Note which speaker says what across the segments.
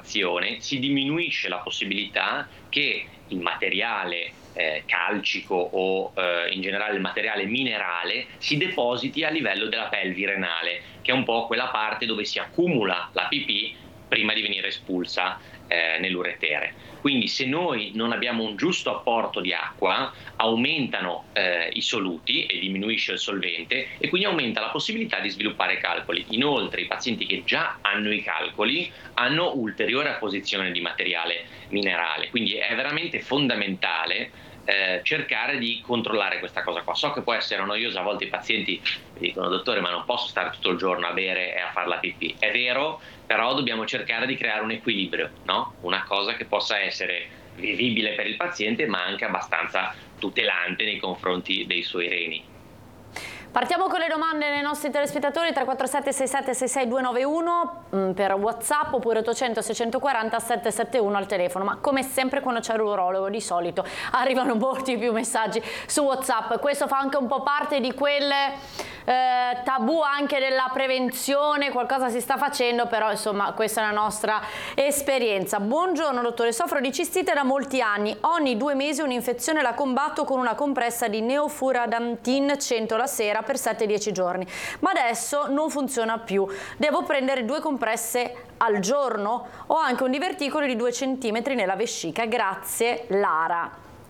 Speaker 1: lavorazione si diminuisce la possibilità che il materiale calcico o in generale il materiale minerale si depositi a livello della pelvi renale, che è un po' quella parte dove si accumula la pipì prima di venire espulsa nell'uretere. Quindi se noi non abbiamo un giusto apporto di acqua, aumentano i soluti e diminuisce il solvente e quindi aumenta la possibilità di sviluppare calcoli. Inoltre i pazienti che già hanno i calcoli hanno ulteriore apposizione di materiale minerale, quindi è veramente fondamentale cercare di controllare questa cosa qua. So che può essere noiosa, a volte i pazienti mi dicono: dottore, ma non posso stare tutto il giorno a bere e a fare la pipì. È vero, però dobbiamo cercare di creare un equilibrio, no? Una cosa che possa essere vivibile per il paziente ma anche abbastanza tutelante nei confronti dei suoi reni.
Speaker 2: Partiamo con le domande dei nostri telespettatori: 347 67 66 291 per WhatsApp oppure 800 640 771 al telefono. Ma come sempre quando c'è l'urologo di solito arrivano molti più messaggi su WhatsApp. Questo fa anche un po' parte di quelle tabù anche della prevenzione, qualcosa si sta facendo, però insomma questa è la nostra esperienza. Buongiorno dottore, soffro di cistite da molti anni, ogni 2 mesi un'infezione la combatto con una compressa di Neofuradantin 100 la sera per 7-10 giorni, ma adesso non funziona più, devo prendere 2 compresse al giorno? Ho anche un diverticolo di 2 centimetri nella vescica, grazie Lara.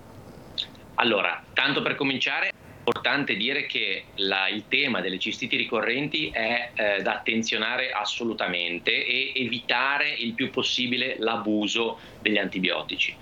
Speaker 1: Allora, tanto per cominciare è importante dire che il tema delle cistiti ricorrenti è da attenzionare assolutamente e evitare il più possibile l'abuso degli antibiotici.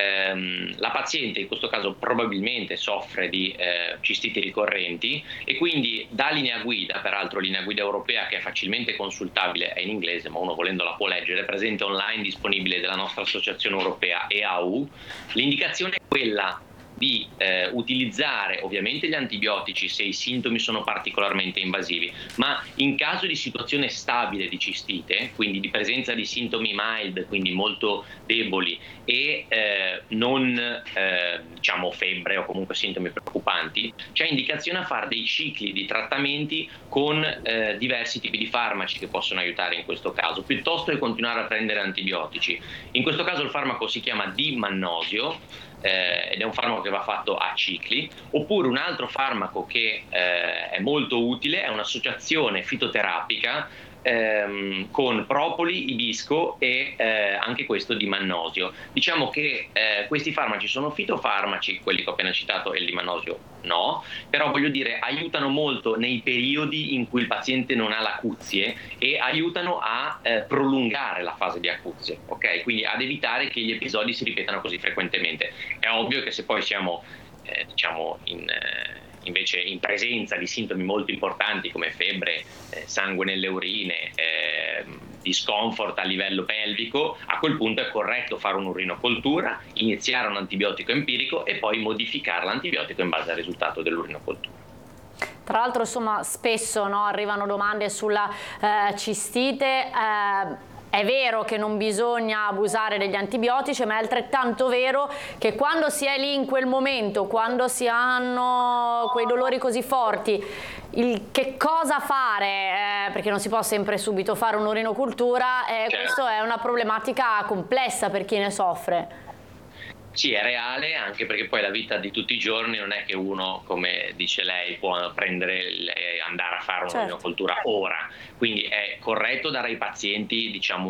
Speaker 1: La paziente in questo caso probabilmente soffre di cistiti ricorrenti e quindi da linea guida, peraltro linea guida europea che è facilmente consultabile, è in inglese ma uno volendo la può leggere, presente online, disponibile della nostra associazione europea EAU, l'indicazione è quella di utilizzare ovviamente gli antibiotici se i sintomi sono particolarmente invasivi, ma in caso di situazione stabile di cistite, quindi di presenza di sintomi mild, quindi molto deboli e non diciamo febbre o comunque sintomi preoccupanti, c'è indicazione a fare dei cicli di trattamenti con diversi tipi di farmaci che possono aiutare in questo caso, piuttosto che continuare a prendere antibiotici. In questo caso il farmaco si chiama D-mannosio, ed è un farmaco che va fatto a cicli, oppure un altro farmaco che è molto utile è un'associazione fitoterapica con propoli, ibisco e anche questo di mannosio. Diciamo che questi farmaci sono fitofarmaci, quelli che ho appena citato, e il di mannosio no, però voglio dire aiutano molto nei periodi in cui il paziente non ha l'acuzie e aiutano a prolungare la fase di acuzie, ok? Quindi ad evitare che gli episodi si ripetano così frequentemente. È ovvio che se poi siamo diciamo invece in presenza di sintomi molto importanti come febbre, sangue nelle urine, discomfort a livello pelvico, a quel punto è corretto fare un'urinocoltura, iniziare un antibiotico empirico e poi modificare l'antibiotico in base al risultato dell'urinocoltura.
Speaker 2: Tra l'altro insomma spesso arrivano domande sulla cistite. È vero che non bisogna abusare degli antibiotici, ma è altrettanto vero che quando si è lì in quel momento, quando si hanno quei dolori così forti, che cosa fare? Perché non si può sempre subito fare un'urinocultura, questo è una problematica complessa per chi ne soffre.
Speaker 1: Sì, è reale, anche perché poi la vita di tutti i giorni non è che uno, come dice lei, può prendere e andare a fare un'urinocultura ora. Quindi è corretto dare ai pazienti, diciamo,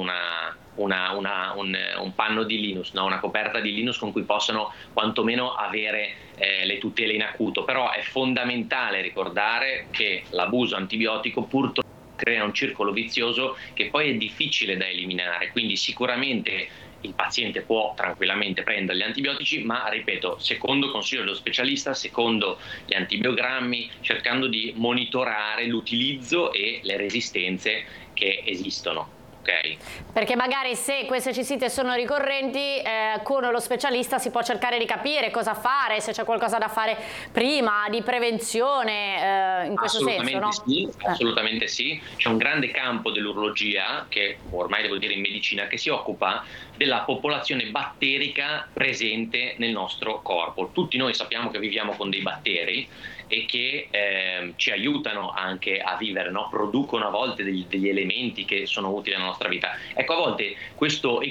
Speaker 1: un panno di Linus, no? Una coperta di Linus con cui possano quantomeno avere le tutele in acuto. Però è fondamentale ricordare che l'abuso antibiotico purtroppo crea un circolo vizioso che poi è difficile da eliminare. Quindi sicuramente il paziente può tranquillamente prendere gli antibiotici, ma ripeto, secondo consiglio dello specialista, secondo gli antibiogrammi, cercando di monitorare l'utilizzo e le resistenze che esistono. Okay.
Speaker 2: Perché magari se queste cistite sono ricorrenti, con lo specialista si può cercare di capire cosa fare, se c'è qualcosa da fare prima, di prevenzione, in questo senso, no?
Speaker 1: Sì, assolutamente sì. C'è un grande campo dell'urologia, che ormai devo dire in medicina, che si occupa della popolazione batterica presente nel nostro corpo. Tutti noi sappiamo che viviamo con dei batteri e che ci aiutano anche a vivere, no? Producono a volte degli elementi che sono utili alla nostra vita. Ecco, a volte questo